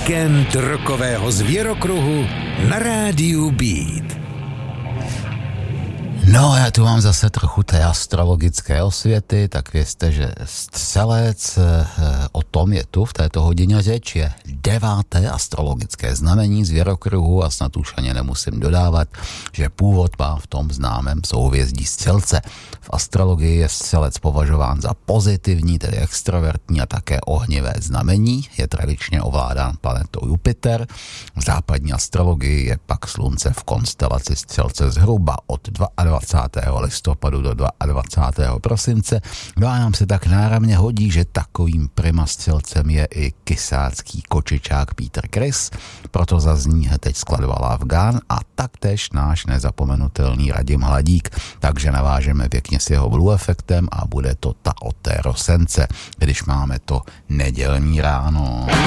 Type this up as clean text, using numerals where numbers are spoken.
Víkend rokového zvěrokruhu na rádiu Beat. No, já tu mám zase trochu té astrologické osvěty, tak vězte, že Střelec, o tom je tu v této hodině řeč, je 9. astrologické znamení zvěrokruhu a snad už ani nemusím dodávat, že původ má v tom známém souhvězdí Střelce. V astrologii je Střelec považován za pozitivní, tedy extrovertní a také ohnivé znamení, je tradičně ovládán planetou Jupiter. V západní astrologii je pak Slunce v konstelaci Střelce zhruba od 22. listopadu do 22. prosince. No a nám se tak náramně hodí, že takovým prima Střelcem je i kysácký kočičák Peter Criss, proto zazní teď skladba Love Gun a taktéž náš nezapomenutelný Radim Hladík, takže navážeme pěkně s jeho Blue efektem a bude to ta o té Rosence, když máme to nedělní ráno.